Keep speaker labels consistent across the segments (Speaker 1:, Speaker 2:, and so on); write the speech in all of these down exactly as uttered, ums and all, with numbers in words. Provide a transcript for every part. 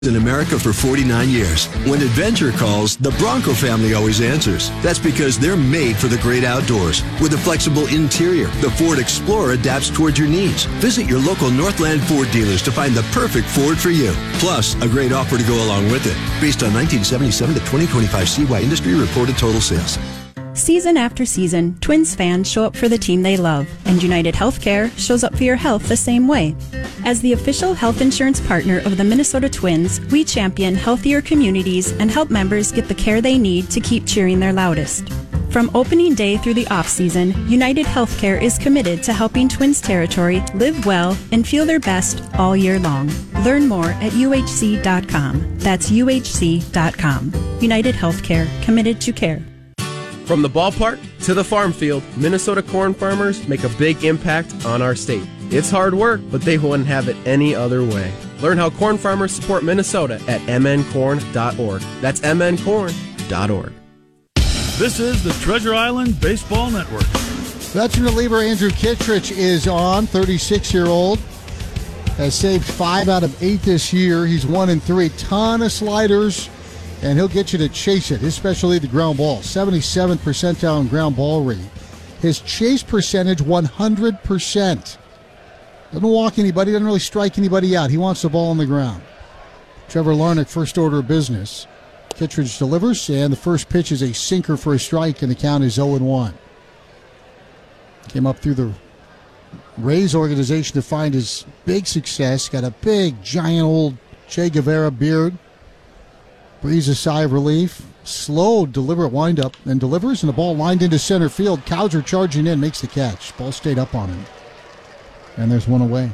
Speaker 1: In America for forty-nine years. When adventure calls, the Bronco family always answers. That's because they're made for the great outdoors. With a flexible interior, the Ford Explorer adapts toward your needs. Visit your local Northland Ford dealers to find the perfect Ford for you. Plus, a great offer to go along with it. Based on nineteen seventy-seven to twenty twenty-five C Y industry reported total sales.
Speaker 2: Season after season, Twins fans show up for the team they love, and United Healthcare shows up for your health the same way. As the official health insurance partner of the Minnesota Twins, we champion healthier communities and help members get the care they need to keep cheering their loudest. From opening day through the off-season, United Healthcare is committed to helping Twins territory live well and feel their best all year long. Learn more at U H C dot com. That's U H C dot com. United Healthcare, committed to care.
Speaker 3: From the ballpark to the farm field, Minnesota corn farmers make a big impact on our state. It's hard work, but they wouldn't have it any other way. Learn how corn farmers support Minnesota at m n corn dot org. That's m n corn dot org.
Speaker 4: This is the Treasure Island Baseball Network.
Speaker 5: Veteran reliever Andrew Kittredge is on, thirty-six-year-old. Has saved five out of eight this year. He's one and three. Ton of sliders, and he'll get you to chase it. His specialty, the ground ball. seventy-seventh percentile in ground ball rate. His chase percentage, one hundred percent. Doesn't walk anybody, doesn't really strike anybody out. He wants the ball on the ground. Trevor Larnach, first order of business. Kittredge delivers, and the first pitch is a sinker for a strike, and the count is oh and one. Came up through the Rays organization to find his big success. Got a big, giant old Che Guevara beard. Breathes a sigh of relief. Slow, deliberate windup, and delivers, and the ball lined into center field. Cowser charging in, makes the catch. Ball stayed up on him. And there's one away.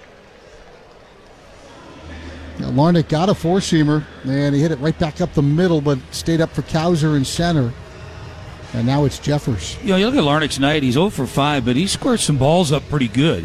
Speaker 5: Now, Larnach got a four-seamer, and he hit it right back up the middle, but stayed up for Cowser in center. And now it's Jeffers.
Speaker 6: You know, you look at Larnach's night, he's oh for five, but he squared some balls up pretty good.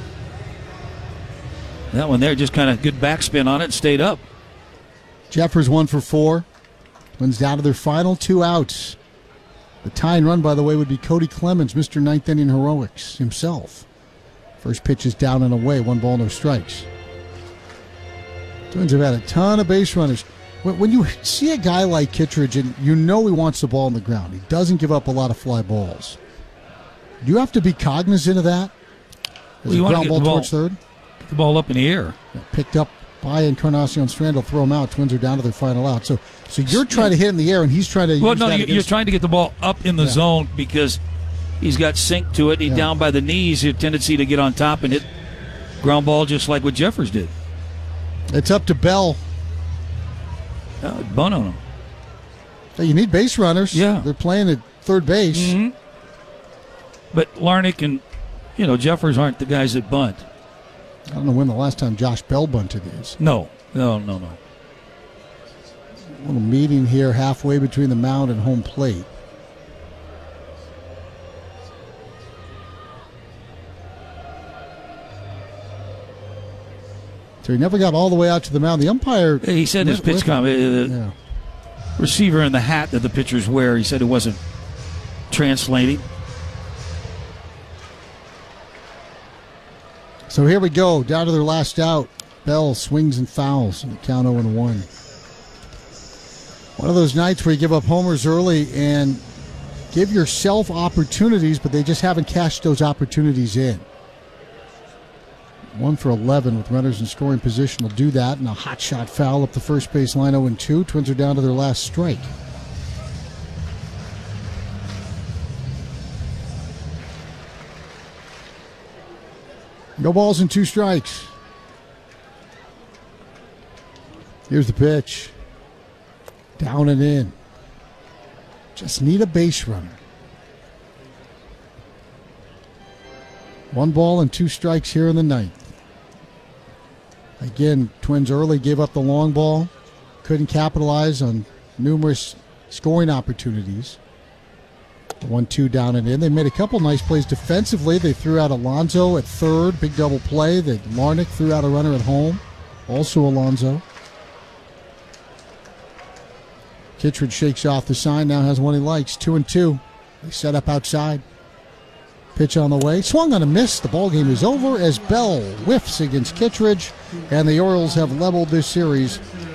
Speaker 6: That one there, just kind of good backspin on it, stayed up.
Speaker 5: Jeffers one for four. Twins down to their final two outs. The tying run, by the way, would be Cody Clemens, Mister Ninth Inning Heroics himself. First pitch is down and away, one ball, no strikes. Twins have had a ton of base runners. When you see a guy like Kittredge, and you know he wants the ball on the ground, he doesn't give up a lot of fly balls. Do you have to be cognizant of that? As
Speaker 6: Well, you
Speaker 5: a
Speaker 6: want
Speaker 5: ground
Speaker 6: to get
Speaker 5: ball
Speaker 6: the ball,
Speaker 5: towards third?
Speaker 6: Get the ball up in the air.
Speaker 5: Picked up by Encarnacion Strand will throw him out. Twins are down to their final out. So, so you're trying to hit in the air, and he's trying to.
Speaker 6: Well,
Speaker 5: use
Speaker 6: no,
Speaker 5: that
Speaker 6: you, you're
Speaker 5: against-
Speaker 6: trying to get the ball up in the
Speaker 5: Yeah.
Speaker 6: zone because he's got sink to it. He's
Speaker 5: Yeah.
Speaker 6: down by the knees. He has a tendency to get on top and hit ground ball just like what Jeffers did.
Speaker 5: It's up to Bell.
Speaker 6: Uh, bun on him.
Speaker 5: Hey, you need base runners.
Speaker 6: Yeah.
Speaker 5: They're playing at third base.
Speaker 6: Mm-hmm. But Larnach and, you know, Jeffers aren't the guys that bunt.
Speaker 5: I don't know when the last time Josh Bell bunted is.
Speaker 6: No, no, no, no.
Speaker 5: A little meeting here halfway between the mound and home plate. So he never got all the way out to the mound. The umpire.
Speaker 6: He said in his
Speaker 5: went
Speaker 6: pitch
Speaker 5: with him.
Speaker 6: comment, uh, the
Speaker 5: Yeah.
Speaker 6: receiver in the hat that the pitchers wear, he said it wasn't translating.
Speaker 5: So here we go, down to their last out. Bell swings and fouls, and the count oh and one. One of those nights where you give up homers early and give yourself opportunities, but they just haven't cashed those opportunities in. One for eleven with runners in scoring position will do that, and a hot shot foul up the first base line, oh and two. Twins are down to their last strike. No balls and two strikes. Here's the pitch. Down and in. Just need a base runner. One ball and two strikes here in the ninth. Again, Twins early gave up the long ball. Couldn't capitalize on numerous scoring opportunities. one two down and in. They made a couple nice plays defensively. They threw out Alonso at third, big double play. That Larnach threw out a runner at home, also Alonso. Kittredge shakes off the sign, now has one he likes, two and two. They set up outside. Pitch on the way. Swung on a miss. The ball game is over as Bell whiffs against Kittredge, and the Orioles have leveled this series